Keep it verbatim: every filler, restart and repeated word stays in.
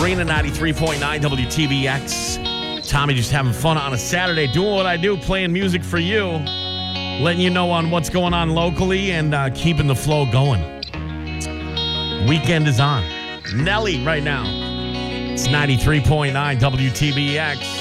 Sabrina, ninety-three point nine W T B X. Tommy just having fun on a Saturday, doing what I do, playing music for you, letting you know on what's going on locally and uh, keeping the flow going. Weekend is on. Nelly right now. It's ninety-three point nine W T B X.